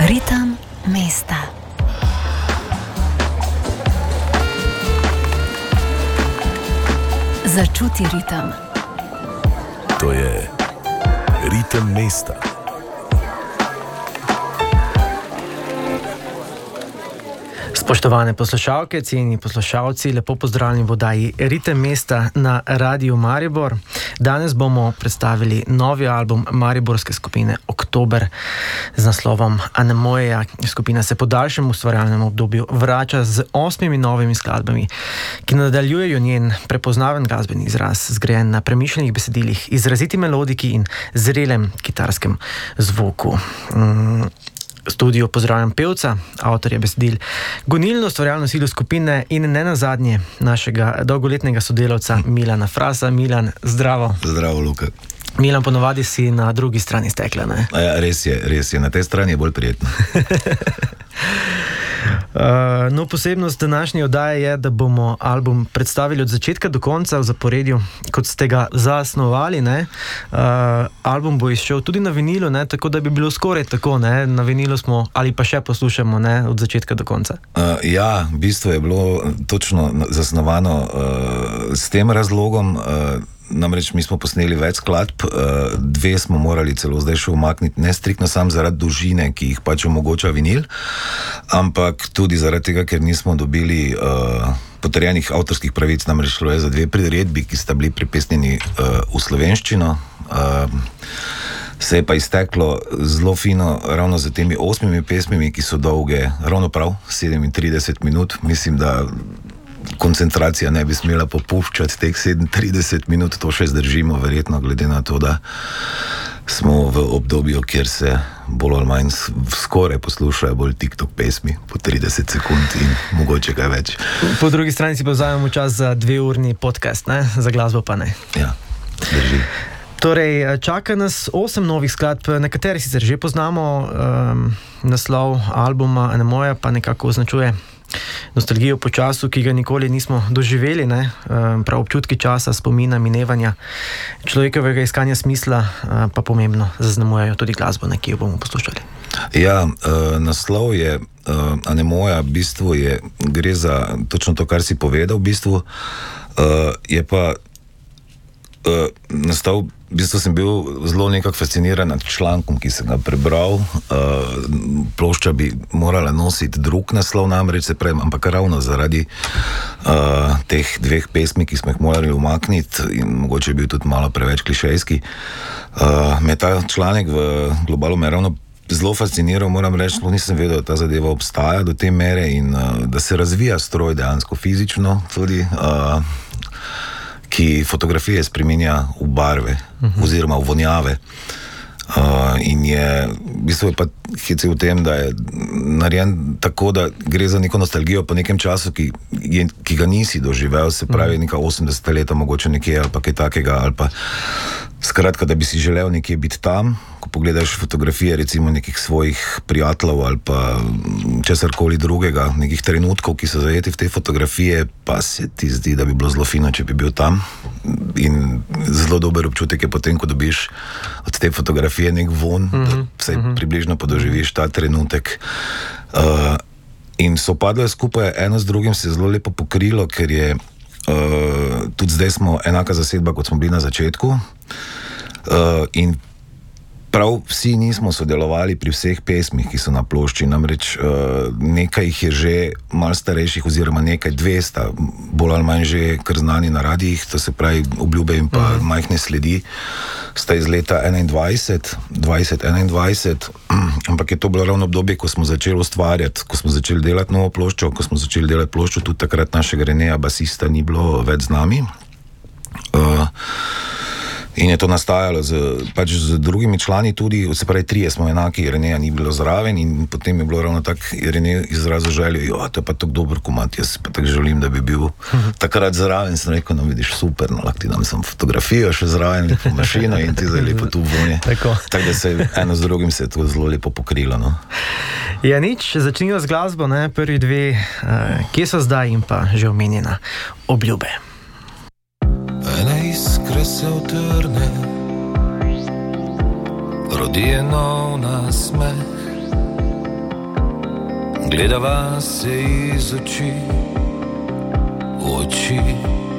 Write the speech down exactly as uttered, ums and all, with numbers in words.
Ritem mesta. Začuti ritem. To je ritem mesta. Spoštovane poslušalke, cenjeni poslušalci, lepo pozdravljeni v oddaji Ritem mesta na Radiu Maribor. Danes bomo predstavili novi album mariborske skupine Oktober z naslovom Anemoja. Skupina se po daljšem ustvarjalnem obdobju vrača z osmimi novimi skladbami, ki nadaljujejo njen prepoznaven glasbeni izraz, zgrajen na premišljenih besedilih, izraziti melodiki in zrelem kitarskem zvoku. Mm. V studiu pozdravljam pevca, avtorja besedil, gonilno ustvarjalno silo skupine in ne nazadnje našega dolgoletnega sodelavca Milana Frasa. Milan, zdravo. Zdravo, Luka. Milan, ponovadi si na drugi strani stekla, ne? Ja, res je, res je. Na tej strani je bolj prijetno. Uh, no, posebnost današnje oddaje je, da bomo album predstavili od začetka do konca v zaporedju, kot ste ga zasnovali, ne? Uh, album bo izšel tudi na vinilu, ne? Tako da bi bilo skoraj tako, ne? Na vinilu smo ali pa še poslušamo, ne? Od začetka do konca. Uh, ja, v bistvu je bilo točno zasnovano uh, s tem razlogom. Uh, Namreč mi smo posneli več skladb, dve smo morali celo zdaj še umakniti, ne striktno sam zaradi dolžine, ki jih pač omogoča vinil, ampak tudi zaradi tega, ker nismo dobili uh, potrjenih avtorskih pravic. Namreč šlo je za dve priredbi, ki sta bili pripesnjeni uh, v slovenščino. Uh, se je pa izteklo zelo fino ravno za temi osmimi pesmimi, ki so dolge ravno prav sedemintrideset minut. Mislim, da koncentracija ne bi smela popuščati teh sedemintrideset minut, to še zdržimo verjetno, glede na to, da smo v obdobju, kjer se bolj ali manj skoraj poslušajo bolj TikTok pesmi po trideset sekund in mogoče kaj več. Po drugi strani si pa vzamemo čas za dveurni podcast, ne? Za glasbo pa ne. Ja, drži. Torej, čaka nas osem novih skladb, nekateri sicer že poznamo, um, naslov albuma Anemoja pa nekako označuje nostalgijo po času, ki ga nikoli nismo doživeli, ne? Prav občutki časa, spomina, minevanja, človekovega iskanja smisla pa pomembno zaznamujejo tudi glasbo, ne, ki jo bomo poslušali. Ja, uh, naslov je uh, Anemoja, v bistvu je, gre za točno to, kar si povedal, v bistvu uh, je pa uh, nastal. V bistvu sem bil zelo nekako fasciniran nad člankom, ki sem ga prebral. Uh, plošča bi morala nositi drug naslov, namreč se prej, ampak ravno zaradi uh, teh dveh pesmi, ki smo jih morali umakniti in mogoče je bil tudi malo preveč klišejski. Uh, me ta članek v Globalu me ravno zelo fasciniral, moram reči, sploh nisem vedel, da ta zadeva obstaja do te mere in uh, da se razvija stroj dejansko fizično tudi. Uh, ki fotografije spreminja v barve, uh-huh. oziroma v vonjave. Uh, in je, v bistvu je pa heci v tem, da je narejen tako, da gre za neko nostalgijo po nekem času, ki, je, ki ga nisi doživel, se pravi neka osemdeseta leta, mogoče nekje ali pa kaj takega, ali pa skratka, da bi si želel nekje biti tam, ko pogledaš fotografije recimo nekih svojih prijateljev ali pa česarkoli drugega, nekih trenutkov, ki so zajeti v te fotografije, pa se ti zdi, da bi bilo zelo fino, če bi bil tam. In zelo dober občutek je potem, ko dobiš od te fotografije nek von, mm-hmm. da vsaj mm-hmm. približno podoživiš ta trenutek. Uh, in so padle skupaj, eno z drugim se je zelo lepo pokrilo, ker je uh, tudi zdaj smo enaka zasedba, kot smo bili na začetku. Uh, in prav vsi nismo sodelovali pri vseh pesmih, ki so na plošči, namreč uh, nekaj jih je že malo starejših oziroma nekaj dvesta, bolj ali manj že kar znani na radijih, to se pravi Obljube in pa uh-huh. Majhne sledi, sta iz leta enaindvajset, dvajset enaindvajset, ampak je to bilo ravno obdobje, ko smo začeli ustvarjati, ko smo začeli delati novo ploščo, ko smo začeli delati ploščo, tudi takrat našega Reneja, basista, ni bilo več z nami. Uh, In je to nastajalo z, pač z drugimi člani tudi, se pravi, trije smo enaki, Reneja ni bilo zraven in potem je bilo ravno tako, Renej izrazil željo, jo, to je pa tako dober komad, jaz pa tako želim, da bi bil takrat zraven. Sem rekel, no vidiš, super, no lahko ti dam sem fotografijo še zraven, lepo mašino in ti zdaj lepo tu vonje. Tako. Tako da se eno z drugim se je to zelo lepo pokrilo, no. Ja, nič, začnimo z glasbo, ne, prvi dve, uh, kje so zdaj in pa že omenjena Obljube. Ene iskre se utrne, rodi je nov nasmeh, gledava se iz oči v oči.